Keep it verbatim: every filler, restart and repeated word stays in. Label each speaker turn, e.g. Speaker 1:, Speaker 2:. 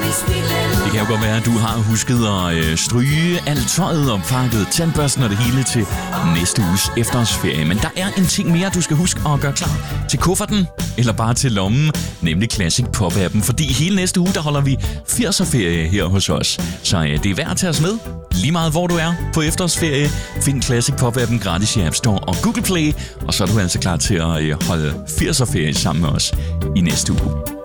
Speaker 1: Det kan jo godt være, at du har husket at øh, stryge alt tøjet og pakket tandbørsten og det hele til næste uges efterårsferie. Men der er en ting mere, du skal huske at gøre klar til kufferten eller bare til lommen, nemlig Classic Pop-appen. Fordi hele næste uge, der holder vi firser-ferie her hos os. Så øh, det er værd at tage os med. Lige meget hvor du er på efterårsferie. Find Classic Pop-appen gratis i App Store og Google Play. Og så er du altså klar til at øh, holde firser-ferie sammen med os i næste uge.